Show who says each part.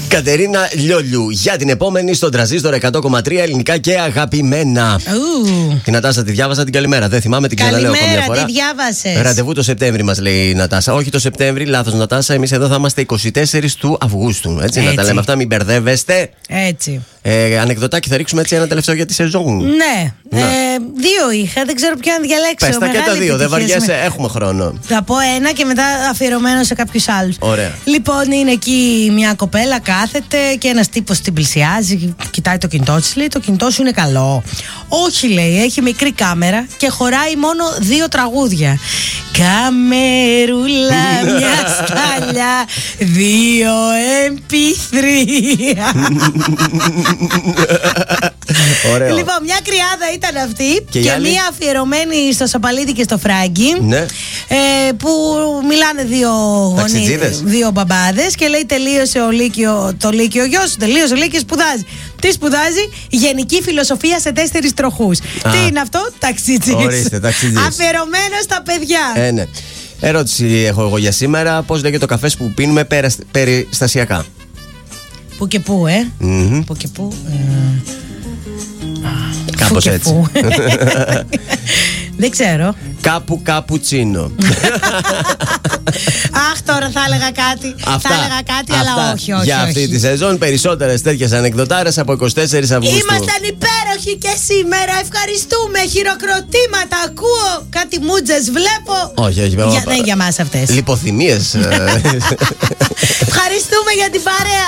Speaker 1: Κατερίνα Λιόλιου για την επόμενη στον Τρανζίστορ 100,3 ελληνικά και αγαπημένα. Την Νατάσα τη διάβασα, την καλημέρα. Δεν θυμάμαι, την ξαναλέω καμιά φορά.
Speaker 2: Τι διάβασες?
Speaker 1: Ραντεβού το Σεπτέμβρη μας λέει η Νατάσα. Όχι το Σεπτέμβρη, λάθος Νατάσα. Εμείς εδώ θα είμαστε 24 του Αυγούστου. Έτσι να τα λέμε αυτά, μην μπερδεύεστε.
Speaker 2: Έτσι.
Speaker 1: Ανεκδοτάκι θα ρίξουμε έτσι ένα τελευταίο για τη σεζόν.
Speaker 2: Ναι. Δύο είχα, δεν ξέρω ποιο να διαλέξω.
Speaker 1: Πες τα και τα δύο, δεν βαριέσαι, έχουμε χρόνο.
Speaker 2: Θα πω ένα και μετά αφιερωμένο σε κάποιους άλλους.
Speaker 1: Ωραία.
Speaker 2: Λοιπόν, είναι εκεί μια κοπέλα, κάθεται και ένας τύπος την πλησιάζει, κοιτάει το κινητό της, λέει: το κινητό σου είναι καλό? Όχι, λέει, έχει μικρή κάμερα και χωράει μόνο 2 τραγούδια. Καμερούλα, μια στάλια, 2 MP3.
Speaker 1: Ωραίο.
Speaker 2: Λοιπόν, μια κρυάδα ήταν αυτή και
Speaker 1: άλλη?
Speaker 2: μια αφιερωμένη στο Σαπαλίδη και στο Φράγκη.
Speaker 1: Ναι.
Speaker 2: Που μιλάνε 2 γονείς, 2 μπαμπάδες και λέει: τελείωσε το Λύκειο, γιος σου τελείωσε Λύκειο, σπουδάζει. Τι σπουδάζει? Γενική φιλοσοφία σε 4 τροχούς. Τι είναι αυτό? Ταξιτζής.
Speaker 1: Ορίστε, ταξιτζής.
Speaker 2: Αφιερωμένο στα παιδιά.
Speaker 1: Ναι. Ερώτηση έχω εγώ για σήμερα. Πώς λέγεται το καφέ που πίνουμε περιστασιακά?
Speaker 2: Που και που, Που και που.
Speaker 1: Κάπως έτσι.
Speaker 2: Δεν ξέρω.
Speaker 1: Κάπου καπουτσίνο.
Speaker 2: Αχ, τώρα θα έλεγα κάτι.
Speaker 1: Αυτά,
Speaker 2: θα έλεγα κάτι, αλλά όχι.
Speaker 1: Για αυτή τη σεζόν, περισσότερες τέτοιες ανεκδοτάρες από 24 Αυγούστου.
Speaker 2: Ήμασταν υπέροχοι και σήμερα. Ευχαριστούμε. Χειροκροτήματα. Ακούω κάτι μούτζες. Βλέπω.
Speaker 1: Όχι.
Speaker 2: Δεν για μας αυτές.
Speaker 1: Λιποθυμίες.
Speaker 2: Ευχαριστούμε για την παρέα.